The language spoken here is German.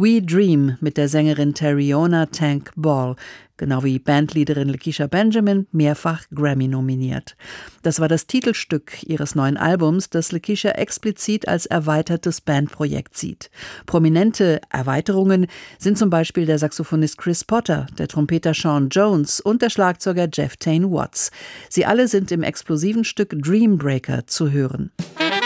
We Dream mit der Sängerin Terriona Tank Ball, genau wie Bandleaderin Lakeisha Benjamin, mehrfach Grammy nominiert. Das war das Titelstück ihres neuen Albums, das Lakeisha explizit als erweitertes Bandprojekt sieht. Prominente Erweiterungen sind zum Beispiel der Saxophonist Chris Potter, der Trompeter Sean Jones und der Schlagzeuger Jeff Tain Watts. Sie alle sind im explosiven Stück Dreambreaker zu hören.